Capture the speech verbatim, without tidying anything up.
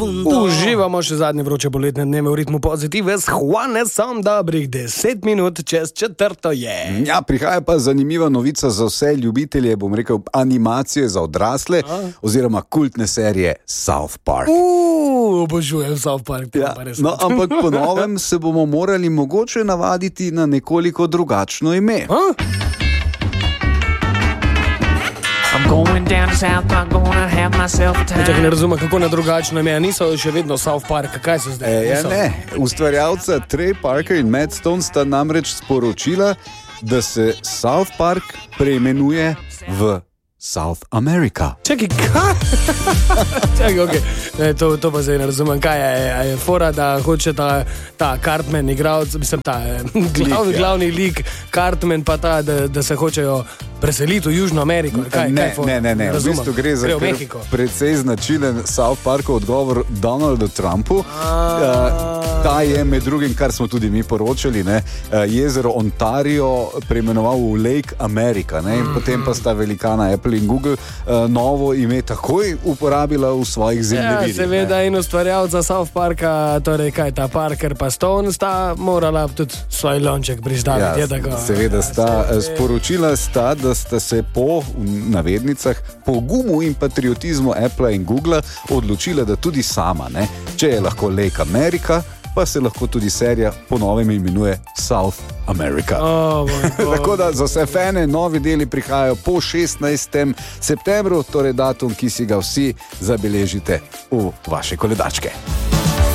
profundo. Uživamo še zadnje vroče poletne dneve v ritmu pozitive s Juanesom, dobrih deset minut čez četrto je. Ja, prihaja pa zanimiva novica za vse ljubitelje, bom rekel, animacije za odrasle A? oziroma kultne serije South Park. Uuu, obožujem South Park. Ja, no, ampak po novem se bomo morali mogoče navaditi na nekoliko drugačno ime. A? I'm going down to South Park, gonna have myself a time. Čakaj, ne razumem, kako na drugačno ime. Niso še vedno South Park, kaj so zdaj? E, ja, ne. Ustvarjalca Trey Parker in Matt Stone sta namreč sporočila, da se South Park preimenuje v South America. Čakaj, kaj? Čakaj, okej. Okay. To, to pa zdaj ne razumem. Kaj je? Je, je fora, da hoče ta, ta Cartman igralec, mislim, ta glav, lik, ja. glavni lik Cartman pa ta, da, da se hočejo preseliti v Južno Ameriko. Kaj, ne, kaj ne, ne, ne. V bistvu gre za precej značilen South Parkov odgovor Donaldu Trumpu. Uh, ta je med drugim, kar smo tudi mi poročali, ne, uh, jezero Ontario preimenoval v Lake America. Ne, in mm-hmm. potem pa sta velikana Apple in Google uh, novo ime takoj uporabila v svojih zemljevidih. Ja, seveda in ustvarjalca South Parka, torej kaj ta Parker pa Stone, sta morala tudi svoj lonček priždaviti. Ja, seveda sta uh, sporočila sta, da sta se po v navednicah po gumu in patriotizmu Apple in Google odločila, da tudi sama, ne, če je lahko Lake America, pa se lahko tudi serija po novem imenuje South America. Oh, Tako da za vse fane novi deli prihajajo po šestnajstem septembru, torej datum, ki si ga vsi zabeležite v vaše koledačke.